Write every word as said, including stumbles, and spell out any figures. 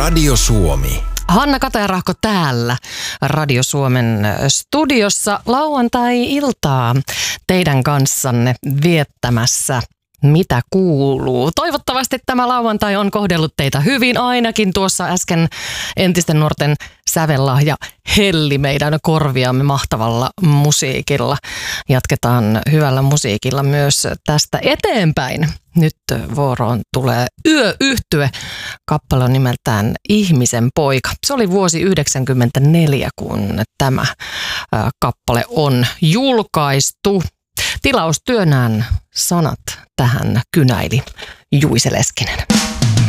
Radio Suomi. Hanna Katajarahko täällä Radio Suomen studiossa lauantai-iltaa teidän kanssanne viettämässä. Mitä kuuluu? Toivottavasti tämä lauantai on kohdellut teitä hyvin. Ainakin tuossa äsken entisten nuorten sävellahja helli meidän korviamme mahtavalla musiikilla. Jatketaan hyvällä musiikilla myös tästä eteenpäin. Nyt vuoroon tulee Yöyhtye. Kappale on nimeltään Ihmisen poika. Se oli vuosi yhdeksänkymmentäneljä, kun tämä kappale on julkaistu. Tilaustyönään sanat tähän kynäili Juise Leskinen.